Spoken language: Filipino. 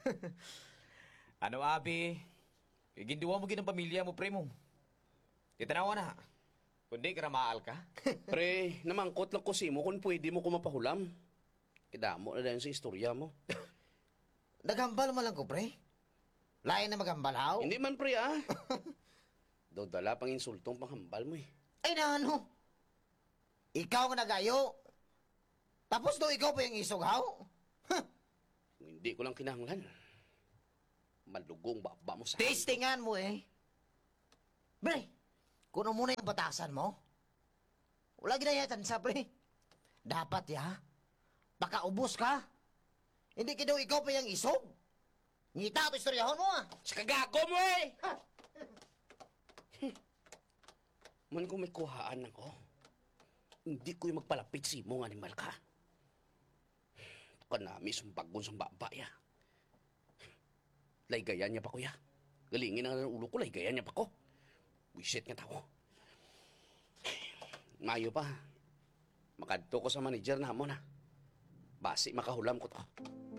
Ano, abi? Ginduwa mo ginang pamilya mo, pre mo. Titanawa na. Kundi ka na maal ka. Pre, namangkot lang ko si mo kung pwede mo ko mapahulam. Kidamo na dahil sa istorya mo. Naghambal mo lang ko, pre. Lain na maghambal, haw? Hindi man, pre, ah. Daw dala pang insultong panghambal mo eh. Ay na ano? Ikaw nga nagayo. Tapos daw ikaw pa yung isog, haw? Huh. Hindi ko lang kinahanglan. Malugong baba mo sa... Tastingan mo eh. Pre, kuno muna yung batasan mo. Wala ginayatan sa pre. Dapat ya. Baka ubos ka. Hindi ka daw ikaw pa yung isog. Ngita ito istoryahon mo ah. Sa kagago mo eh! Man kung may kuhaan ako, hindi ko yung magpalapit si mong animal ka. Kanami sumbagon sa baba ya. Laygayan niya pa ko ya. Galingin ang ulo ko, laygayan niya pa ko. Wisit nga tao. Mayo pa. Makadto ko sa manager na mo na. Basi makahulam ko to.